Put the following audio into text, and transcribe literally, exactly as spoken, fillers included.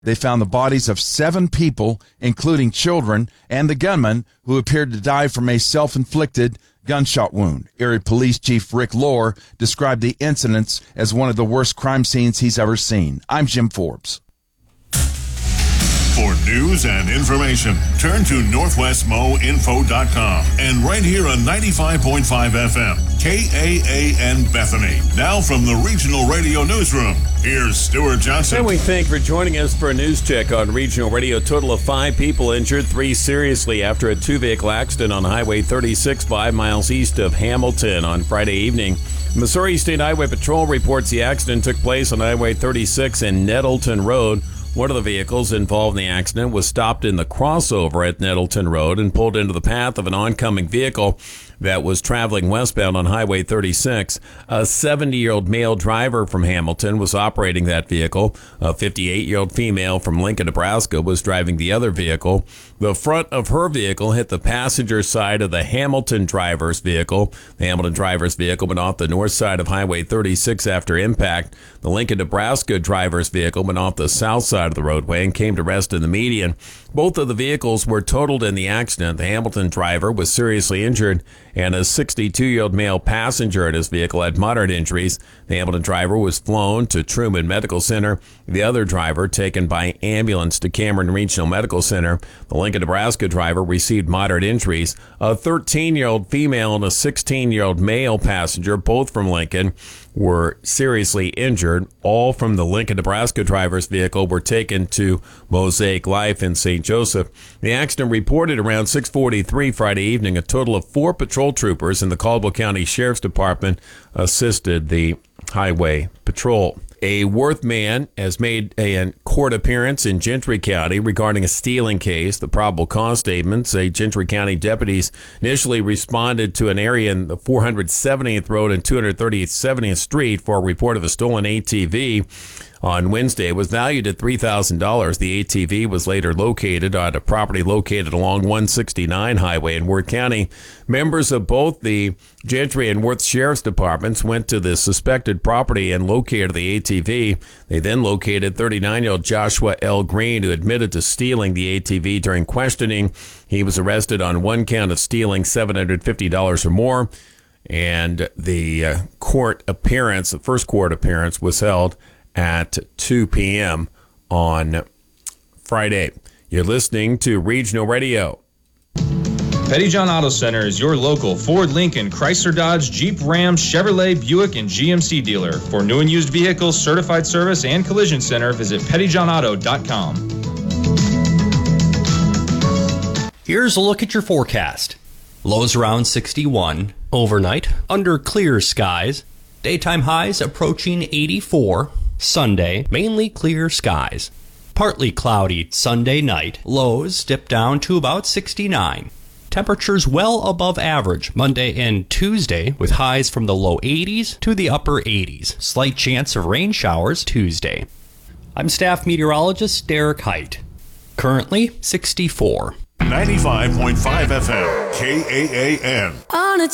They found the bodies of seven people, including children, and the gunman, who appeared to die from a self-inflicted gunshot wound. Erie Police Chief Rick Lohr described the incidents as one of the worst crime scenes he's ever seen. I'm Jim Forbes. For news and information, turn to northwest mo info dot com and right here on ninety-five point five F M, K A A N Bethany. Now from the Regional Radio Newsroom, here's Stuart Johnson. And we thank you for joining us for a news check on Regional Radio. A total of five people injured, three seriously after a two-vehicle accident on Highway thirty-six, five miles east of Hamilton on Friday evening. Missouri State Highway Patrol reports the accident took place on Highway thirty-six and Nettleton Road. One of the vehicles involved in the accident was stopped in the crossover at Nettleton Road and pulled into the path of an oncoming vehicle that was traveling westbound on Highway thirty-six. A seventy-year-old male driver from Hamilton was operating that vehicle. A fifty-eight-year-old female from Lincoln, Nebraska was driving the other vehicle. The front of her vehicle hit the passenger side of the Hamilton driver's vehicle. The Hamilton driver's vehicle went off the north side of Highway thirty-six after impact. The Lincoln, Nebraska driver's vehicle went off the south side of the roadway and came to rest in the median. Both of the vehicles were totaled in the accident. The Hamilton driver was seriously injured, and a sixty-two-year-old male passenger in his vehicle had moderate injuries. The Hamilton driver was flown to Truman Medical Center. The other driver taken by ambulance to Cameron Regional Medical Center. The Lincoln, Nebraska driver received moderate injuries. A thirteen-year-old female and a sixteen-year-old male passenger, both from Lincoln, were seriously injured. All from the Lincoln, Nebraska driver's vehicle were taken to Mosaic Life in Saint Joseph. The accident reported around six forty-three Friday evening. A total of four patrol troopers in the Caldwell County Sheriff's Department assisted the highway patrol. A Worth man has made a court appearance in Gentry County regarding a stealing case. The probable cause statement say Gentry County deputies initially responded to an area in the four hundred seventieth Road and two hundred thirty-seventieth Street for a report of a stolen A T V. On Wednesday, it was valued at three thousand dollars. The A T V was later located on a property located along one sixty-nine Highway in Worth County. Members of both the Gentry and Worth Sheriff's Departments went to the suspected property and located the A T V. They then located thirty-nine-year-old Joshua L. Green, who admitted to stealing the A T V during questioning. He was arrested on one count of stealing seven hundred fifty dollars or more, and the uh, court appearance, the first court appearance, was held at two p.m. on Friday. You're listening to Regional Radio. Pettyjohn Auto Center is your local Ford, Lincoln, Chrysler, Dodge, Jeep, Ram, Chevrolet, Buick, and G M C dealer. For new and used vehicles, certified service, and collision center, visit pettyjohn auto dot com. Here's a look at your forecast. Lows around sixty-one. Overnight, under clear skies. Daytime highs approaching eighty-four. Sunday, mainly clear skies. Partly cloudy Sunday night. Lows dip down to about sixty-nine. Temperatures well above average Monday and Tuesday, with highs from the low eighties to the upper eighties. Slight chance of rain showers Tuesday. I'm staff meteorologist Derek Height. Currently sixty-four. ninety-five point five F M, K A A N. On a